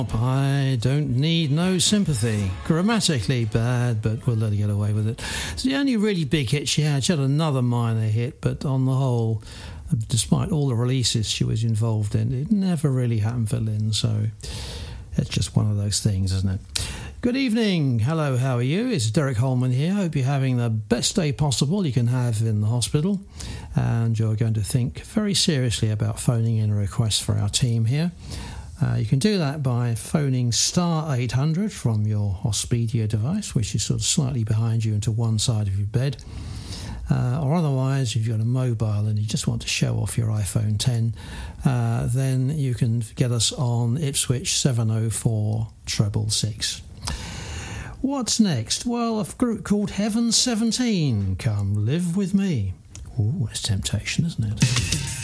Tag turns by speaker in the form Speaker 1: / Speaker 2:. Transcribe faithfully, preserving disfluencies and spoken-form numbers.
Speaker 1: I don't need no sympathy. Grammatically bad, but we'll let her get away with it. It's the only really big hit she had. She had another minor hit, but on the whole, despite all the releases she was involved in, it never really happened for Lynn, so it's just one of those things, isn't it? Good evening. Hello, how are you? It's Derek Holman here. Hope you're having the best day possible you can have in the hospital, and you're going to think very seriously about phoning in a request for our team here. Uh, you can do that by phoning star eight hundred from your Hospedia device, which is sort of slightly behind you and to one side of your bed. Uh, or otherwise, if you've got a mobile and you just want to show off your iPhone ten, uh, then you can get us on Ipswich seven oh four six six six. What's next? Well, a group called Heaven seventeen. Come live with me. Ooh, it's temptation, isn't it?